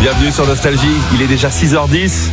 Bienvenue sur Nostalgie, il est déjà 6h10.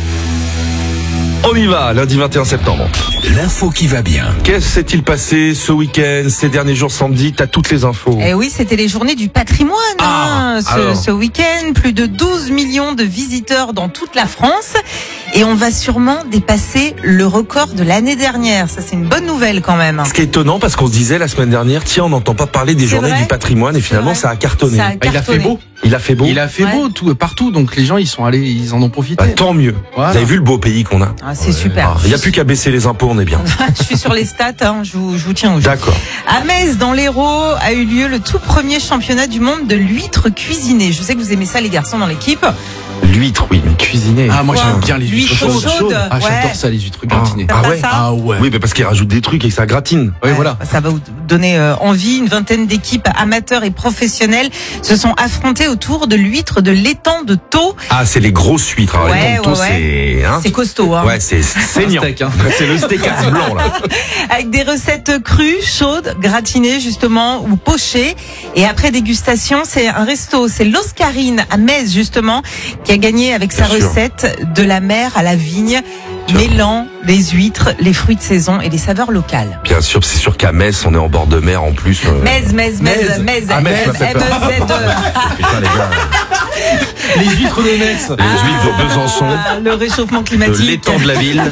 On y va, lundi 21 septembre. L'info qui va bien. Qu'est-ce s'est-il passé ce week-end, ces derniers jours samedi? T'as toutes les infos. Eh oui, c'était les journées du patrimoine ce week-end. Plus de 12 millions de visiteurs dans toute la France. Et on va sûrement dépasser le record de l'année dernière. Ça, c'est une bonne nouvelle quand même. Ce qui est étonnant, parce qu'on se disait la semaine dernière, tiens, on n'entend pas parler des journées du patrimoine, et finalement, ça a cartonné. Il a fait beau. Il a fait beau. Il a fait beau partout, donc les gens ils sont allés, ils en ont profité. Bah, tant mieux. Voilà. Vous avez vu le beau pays qu'on a? Ah, c'est super. Il n'y a plus qu'à baisser les impôts, on est bien. Je suis sur les stats, je vous tiens au jeu. D'accord. À Metz, dans l'Hérault, a eu lieu le tout premier championnat du monde de l'huître cuisinée. Je sais que vous aimez ça, les garçons, dans l'équipe. L'huître, oui, mais cuisinée. Ah, moi j'aime bien les huîtres L'huître chaude. Ah, j'adore ça, les huîtres gratinées. T'as pas ça Ah ouais. Oui, mais parce qu'ils rajoutent des trucs et que ça gratine. Oui, voilà. Ça va vous donner envie. Une vingtaine d'équipes amateurs et professionnels se sont affrontés autour de l'huître de l'étang de Thau. Ah, c'est les grosses huîtres. Alors, les tantôt, c'est... Hein, c'est costaud. ouais, c'est saignant. Steak, hein. C'est le steak à blanc, là. Avec des recettes crues, chaudes, gratinées justement, ou pochées. Et après dégustation, c'est un resto. C'est l'Oscarine à Metz justement, qui a gagné avec sa recette de la mer à la vigne, mêlant les huîtres, les fruits de saison et les saveurs locales. Bien sûr, c'est sûr qu'à Metz, on est en bord de mer en plus. Metz, Ah, Metz, ça fait peur. Putain, les gars. Les huîtres de Metz. Les huîtres de Besançon. Le réchauffement De climatique. l'étang de la ville.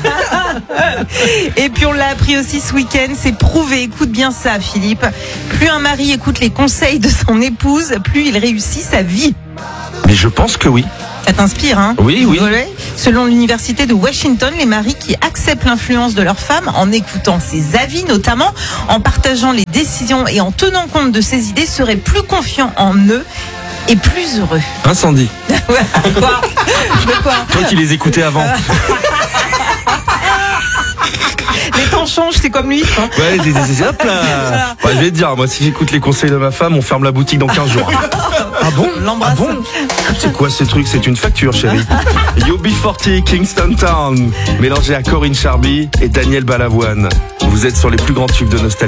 Et puis on l'a appris aussi ce week-end, c'est prouvé. Écoute bien ça, Philippe. Plus un mari écoute les conseils de son épouse, plus il réussit sa vie. Mais je pense que oui. Ça t'inspire, hein? Oui, oui. Selon l'université de Washington, les maris qui acceptent l'influence de leur femme en écoutant ses avis, notamment en partageant les décisions et en tenant compte de ses idées, seraient plus confiants en eux et plus heureux. Incendie. Quoi? De quoi? Toi qui les écoutais avant. Les temps changent, c'est comme lui. Hein. Ouais, hop là. Ouais, je vais te dire, moi, si j'écoute les conseils de ma femme, on ferme la boutique dans 15 jours. Ah bon? L'embrasse. Ah bon? C'est quoi ce truc? C'est une facture, chérie. UB40, Kingston Town, mélangé à Corinne Charby et Daniel Balavoine. Vous êtes sur les plus grands tubes de Nostalgie.